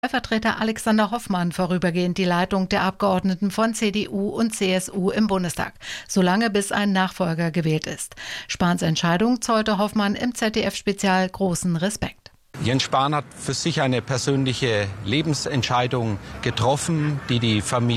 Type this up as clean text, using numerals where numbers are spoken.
Vertreter Alexander Hoffmann vorübergehend die Leitung der Abgeordneten von CDU und CSU im Bundestag, solange bis ein Nachfolger gewählt ist. Spahns Entscheidung zollte Hoffmann im ZDF-Spezial großen Respekt. Jens Spahn hat für sich eine persönliche Lebensentscheidung getroffen, die die Familie